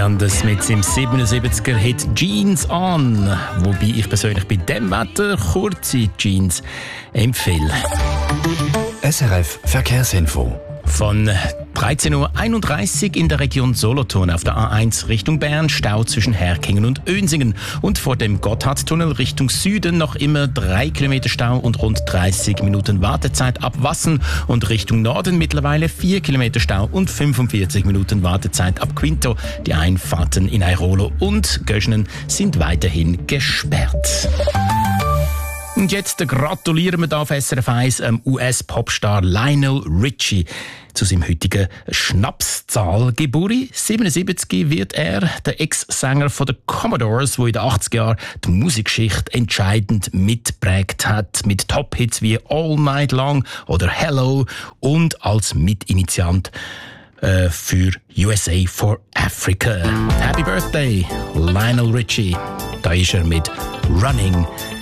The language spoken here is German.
Gandes mit seinem 77er-Hit «Jeans On», wobei ich persönlich bei dem Wetter kurze Jeans empfehle. SRF Verkehrsinfo. Von 13.31 Uhr in der Region Solothurn auf der A1 Richtung Bern, Stau zwischen Herkingen und Önsingen. Und vor dem Gotthardtunnel Richtung Süden noch immer 3 Kilometer Stau und rund 30 Minuten Wartezeit ab Wassen. Und Richtung Norden mittlerweile 4 Kilometer Stau und 45 Minuten Wartezeit ab Quinto. Die Einfahrten in Airolo und Göschenen sind weiterhin gesperrt. Und jetzt gratulieren wir da auf SRF 1 US-Popstar Lionel Richie zu seinem heutigen Schnapszahl. Geburi 77 wird er, der Ex-Sänger von den Commodores, der in den 80er Jahren die Musikgeschichte entscheidend mitgeprägt hat, mit Top-Hits wie All Night Long oder Hello und als Mitinitiant für USA for Africa. Happy Birthday, Lionel Richie. Da ist er mit Running